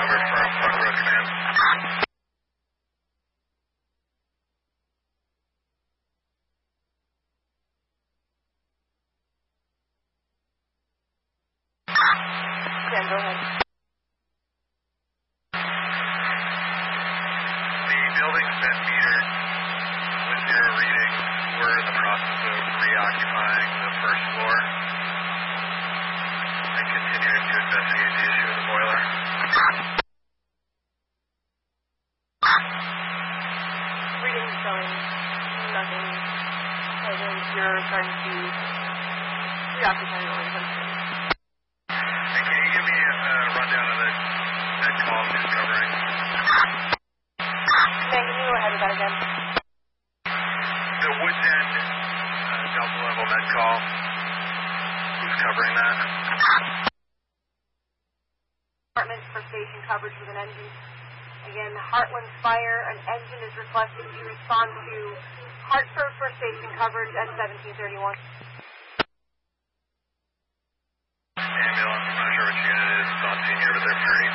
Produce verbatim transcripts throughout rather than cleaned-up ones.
over from Park Road Command. Yeah, go ahead. The building's been metered with zero readings. We're in the process of reoccupying the first floor and continuing to investigate the issue of the boiler. Readings showing nothing. I think you're starting to preoccupy your organization. And can you give me a, a rundown of the net call who's covering? Man, can you go ahead with that again? The Woods End uh, Delta level net call. Who's covering that? Department for station coverage with an engine. Again, Heartland Fire, an engine is requested to respond to Hartford for station coverage at seventeen thirty-one. Ambulance, I'm not sure which unit it is. It's on senior, but they're free.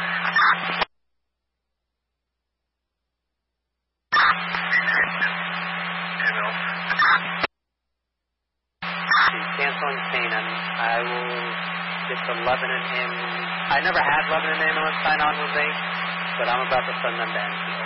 Ambulance. She's canceling Canaan. I will get the Lebanon in. I never had Lebanon ambulance sign on with me, but I'm about to send them to Enfield.